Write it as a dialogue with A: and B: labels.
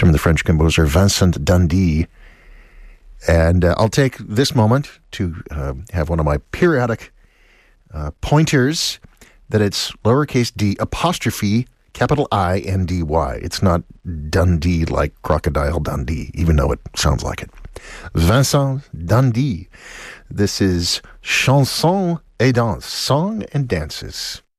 A: from the French composer Vincent Dundee. And I'll take this moment to have one of my periodic pointers that it's lowercase d apostrophe capital I-N-D-Y. It's not Dundee like Crocodile Dundee, even though it sounds like it. Vincent Dundee. This is Chanson et Danse, Song and Dances.